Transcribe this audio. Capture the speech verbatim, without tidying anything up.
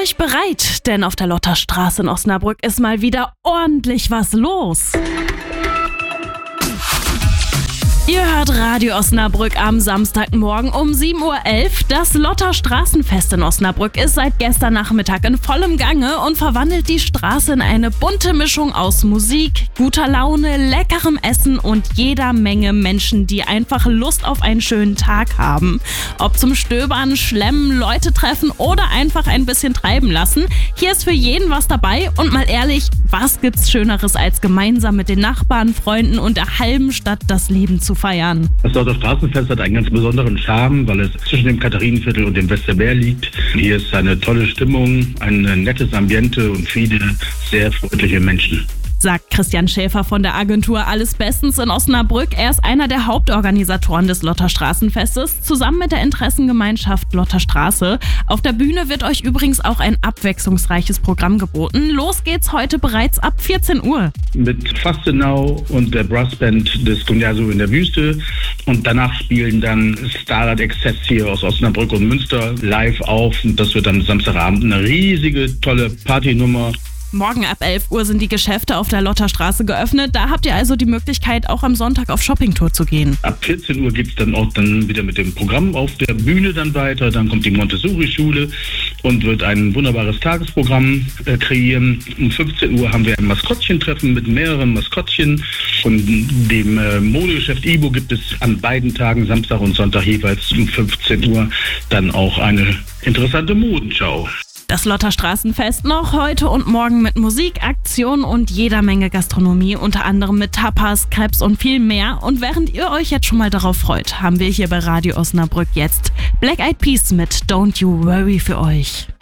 euch bereit, denn auf der Lotterstraße in Osnabrück ist mal wieder ordentlich was los. Ihr hört Radio Osnabrück am Samstagmorgen um sieben Uhr elf. Das Lotterstraßenfest in Osnabrück ist seit gestern Nachmittag in vollem Gange und verwandelt die Straße in eine bunte Mischung aus Musik, guter Laune, leckerem Essen und jeder Menge Menschen, die einfach Lust auf einen schönen Tag haben. Ob zum Stöbern, Schlemmen, Leute treffen oder einfach ein bisschen treiben lassen. Hier ist für jeden was dabei und mal ehrlich, was gibt's Schöneres als gemeinsam mit den Nachbarn, Freunden und der halben Stadt das Leben zu feiern. Das Lotterstraßenfest hat einen ganz besonderen Charme, weil es zwischen dem Katharinenviertel und dem Westermeer liegt. Hier ist eine tolle Stimmung, ein nettes Ambiente und viele sehr freundliche Menschen. Sagt Christian Schäfer von der Agentur Alles Bestens in Osnabrück. Er ist einer der Hauptorganisatoren des Lotterstraßenfestes, zusammen mit der Interessengemeinschaft Lotterstraße. Auf der Bühne wird euch übrigens auch ein abwechslungsreiches Programm geboten. Los geht's heute bereits ab vierzehn Uhr. Mit Fastenau und der Brassband des Gunyasu in der Wüste. Und danach spielen dann Starlight Excess hier aus Osnabrück und Münster live auf. Und das wird am Samstagabend eine riesige, tolle Partynummer. Morgen ab elf Uhr sind die Geschäfte auf der Lotterstraße geöffnet. Da habt ihr also die Möglichkeit, auch am Sonntag auf Shoppingtour zu gehen. Ab vierzehn Uhr geht es dann auch dann wieder mit dem Programm auf der Bühne dann weiter. Dann kommt die Montessori-Schule und wird ein wunderbares Tagesprogramm äh, kreieren. Um fünfzehn Uhr haben wir ein Maskottchentreffen mit mehreren Maskottchen. Und dem äh, Modegeschäft Ibo gibt es an beiden Tagen, Samstag und Sonntag jeweils um fünfzehn Uhr, dann auch eine interessante Modenschau. Das Lotterstraßenfest noch heute und morgen mit Musik, Aktion und jeder Menge Gastronomie, unter anderem mit Tapas, Crepes und viel mehr. Und während ihr euch jetzt schon mal darauf freut, haben wir hier bei Radio Osnabrück jetzt Black Eyed Peas mit Don't You Worry für euch.